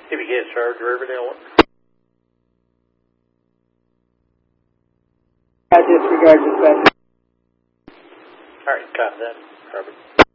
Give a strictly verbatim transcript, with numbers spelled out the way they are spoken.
If you get charged, Riverdale. I disregard dispatch. All right, got that. Perfect.